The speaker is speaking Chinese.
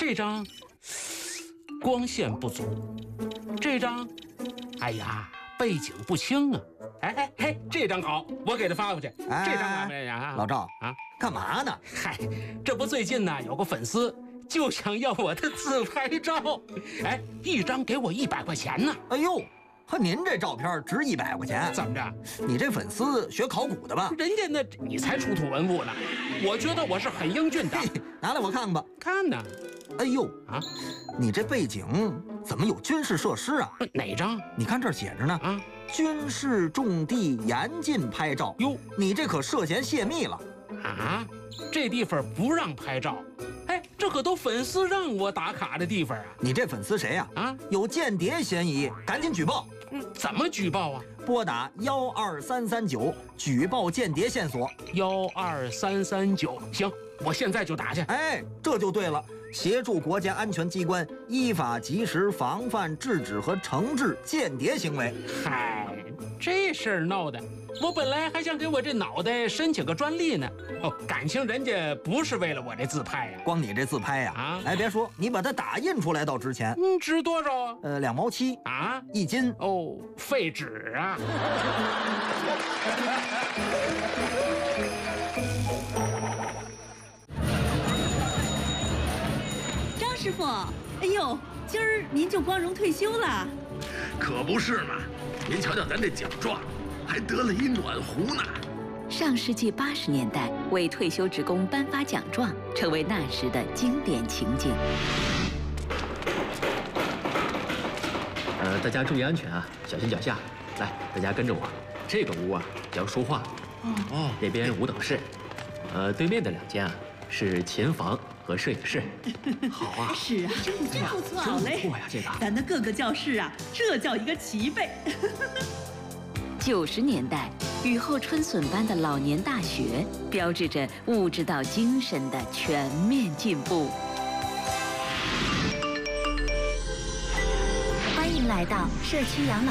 这张光线不足，这张，哎呀，背景不清啊。哎，这张好，我给他发过去。这张啊， 老赵啊，干嘛呢？ 嗨，这不最近呢有个粉丝就想要我的自拍照，哎，一张给我100块钱呢。 哎呦，和您这照片值100块钱？ 怎么着？ 你这粉丝学考古的吧？ 人家那你才出土文物呢，我觉得我是很英俊的。 拿来我看看吧。 看呢。 哎呦啊， 你这背景怎么有军事设施啊？ 哪张？ 你看这儿写着呢啊，军事重地严禁拍照。哟，你这可涉嫌泄密了啊！这地方不让拍照。哎，这可都粉丝让我打卡的地方啊！ 你这粉丝谁呀？啊，有间谍嫌疑，赶紧举报。 怎么举报啊？ 拨打12339举报间谍线索。 12339，行，我现在就打去。 哎，这就对了，协助国家安全机关依法及时防范、制止和惩治间谍行为。 嗨，这事儿闹的，我本来还想给我这脑袋申请个专利呢。哦，感情人家不是为了我这自拍呀， 光你这自拍呀，啊，哎，别说，你把它打印出来倒值钱。 值多少啊 ？2毛7 啊 ，1斤。 哦，废纸啊！ 张师傅，哎呦，今儿您就光荣退休了？ 可不是嘛！您瞧瞧咱这奖状，还得了一暖壶呢。 上世纪80年代，为退休职工颁发奖状，成为那时的经典情景。 大家注意安全啊，小心脚下。来，大家跟着我。这个屋啊叫书画，那边舞蹈室，对面的2间啊是琴房和摄影室。 好啊，是啊，真不错，好嘞。 不错呀，这个咱的各个教室啊，这叫一个齐备。 90年代，雨后春笋般的老年大学，标志着物质到精神的全面进步。 欢迎来到社区养老